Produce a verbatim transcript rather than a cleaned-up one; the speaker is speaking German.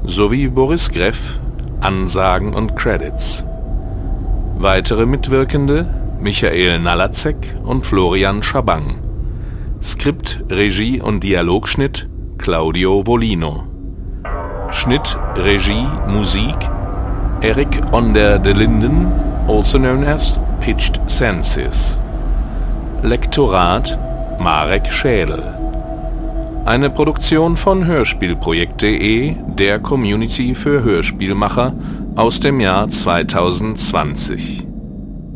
sowie Boris Greff, Ansagen und Credits. Weitere Mitwirkende: Michael Nalacek und Florian Schabang. Skript, Regie und Dialogschnitt Claudio Volino. Schnitt, Regie, Musik Erik Onder de Linden, also known as Pitched Senses. Lektorat Marek Schädel. Eine Produktion von hörspielprojekt punkt de, der Community für Hörspielmacher, aus dem Jahr zweitausendzwanzig.